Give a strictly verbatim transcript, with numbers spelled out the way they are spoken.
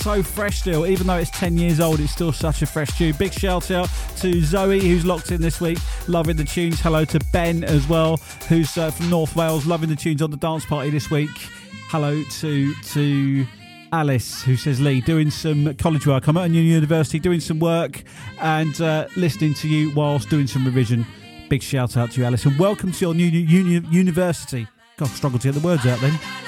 So fresh still, even though it's ten years old, it's still such a fresh tune. Big shout out to Zoe, who's locked in this week, loving the tunes. Hello to Ben as well, who's uh, from North Wales, loving the tunes on the dance party this week. Hello to to Alice, who says, Lee, doing some college work. I'm at a new university doing some work and uh, listening to you whilst doing some revision. Big shout out to you, Alice, and welcome to your new uni- university. God, I struggled to get the words out then.